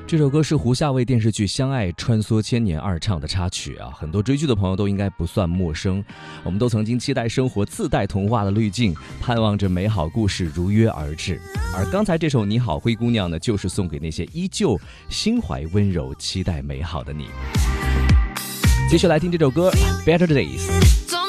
这首歌是胡夏为电视剧《相爱穿梭千年》而唱的插曲啊，很多追剧的朋友都应该不算陌生。我们都曾经期待生活自带童话的滤镜，盼望着美好故事如约而至。而刚才这首《你好，灰姑娘》呢，就是送给那些依旧心怀温柔、期待美好的你。继续来听这首歌《Better Days》。